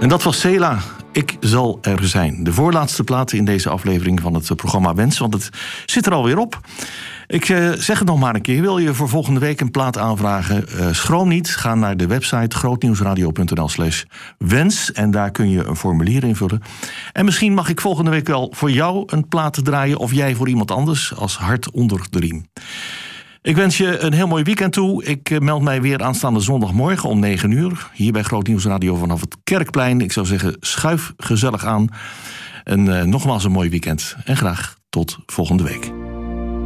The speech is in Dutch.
En dat was Cela. Ik zal er zijn. De voorlaatste plaat in deze aflevering van het programma Wens. Want het zit er alweer op. Ik zeg het nog maar een keer. Wil je voor volgende week een plaat aanvragen? Schroom niet. Ga naar de website grootnieuwsradio.nl/wens. En daar kun je een formulier invullen. En misschien mag ik volgende week wel voor jou een plaat draaien. Of jij voor iemand anders als hart onder de riem. Ik wens je een heel mooi weekend toe. Ik meld mij weer aanstaande zondagmorgen om 9:00. Hier bij Groot Nieuws Radio vanaf het Kerkplein. Ik zou zeggen, schuif gezellig aan. En nogmaals een mooi weekend. En graag tot volgende week.